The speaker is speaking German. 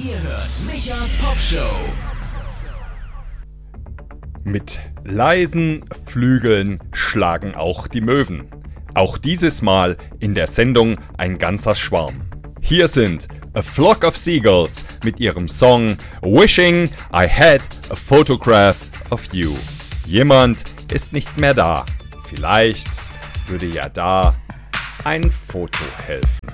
Ihr hört Michas Popshow. Mit leisen Flügeln schlagen auch die Möwen. Auch dieses Mal in der Sendung ein ganzer Schwarm. Hier sind A Flock of Seagulls mit ihrem Song Wishing I Had a Photograph of You. Jemand ist nicht mehr da. Vielleicht würde ja da ein Foto helfen.